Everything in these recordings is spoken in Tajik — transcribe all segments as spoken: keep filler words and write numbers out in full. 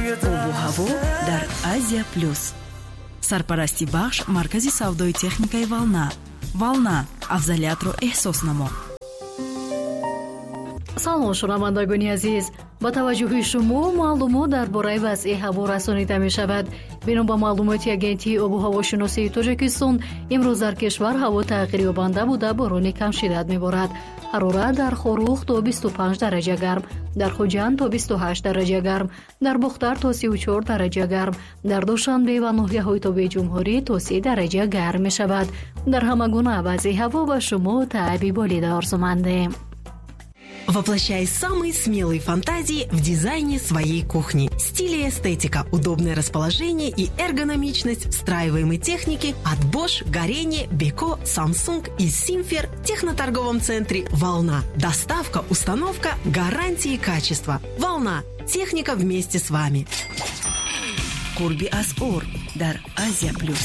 обу ҳаво дар Азия плюс. Сарпарасти бахш маркази савдои техникаи Волна. Волна, афзалиятро эҳсос намо. салом шунавандагони азиз, ба таваҷҷӯҳи шумо маълумот дар бораи вазъи ҳаво расонида мешавад. бино ба маълумоти агентии обу ҳавошиносии Тоҷикистон, имрӯз дар кишвар ҳаво тағйирёбанда буда борони кам шиддат меборад. ҳарорат дар Хорух то бисту панҷ дараҷа гарм, дар Хуҷанд то бисту ҳашт дараҷа гарм, дар Бухтар то сию чор дараҷа гарм, дар Душанбе ва ноҳияҳои Тобии Ҷумҳурӣ то се дараҷа гарм мешавад. Дар ҳама гуна вазъи ҳаво ба шумо таъби болида орзумандем. Воплощай самые смелые фантазии в дизайне своей кухни. Стиль и эстетика, удобное расположение и эргономичность встраиваемой техники от Bosch, Горение, Beko, Samsung и Simfer в техноторговом центре «Волна». Доставка, установка, гарантии качества. «Волна». Техника вместе с вами. Курби Асъор дар Азия плюс.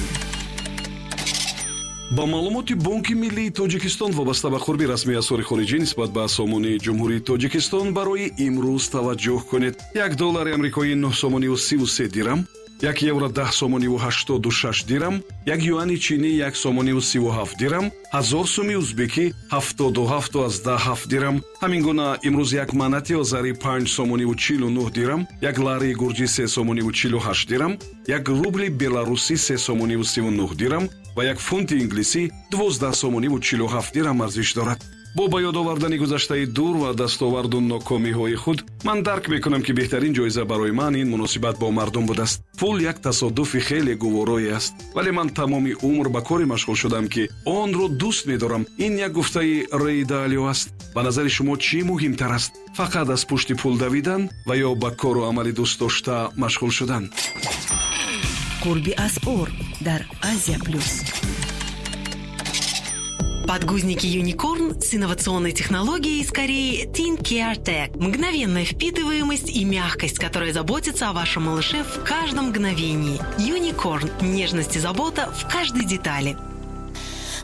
ба маълумоти Бонки Миллии Тоҷикистон вобаста ба қурби расмии асъори хориҷӣ нисбат ба сомонии Ҷумҳурии Тоҷикистон барои имрӯз таваҷҷӯҳ кунед. як доллари амрикоӣ нӯҳ сомониву сиву се дирам, як евро даҳ сомониву ҳаштоду шаш дирам, як юани чинӣ як сомониву сиву ҳафт дирам, ҳазор суми узбекӣ ҳафтоду ҳафту аздаҳ ҳафт дирам. ҳамин гуна имрӯз як манати озарӣ панҷ сомониву чилу нӯҳ дирам, як ларии гурҷӣ се сомониву чилу ҳашт дирам, як рубли беларусӣ се сомониву сиву нӯҳ дирам ва як фунти инглисӣ дувоздаҳ сомониву чилу ҳафт дирам арзиш дорад. бо ба ёд овардани гузаштаи дур ва дастоварду нокомиҳои худ, ман дарк мекунам ки беҳтарин ҷоиза барои ман ин муносибат бо мардум будааст. пул як тасодуфи хеле гуворое аст, вале ман тамоми умр ба коре машғул шудам ки онро дӯст медорам. ин як гуфтаи Рей Далио аст. ба назари шумо чӣ муҳимтар аст? фақат аз пушти пул давидан ва ё ба кору амали дӯст дошта машғул шудан? Курби Асъор дар Азия плюс. Подгузники Unicorn с инновационной технологией из Кореи Teen Care Tech. Мгновенная впитываемость и мягкость, которая заботится о вашем малыше в каждом мгновении. Unicorn. Нежность и забота в каждой детали.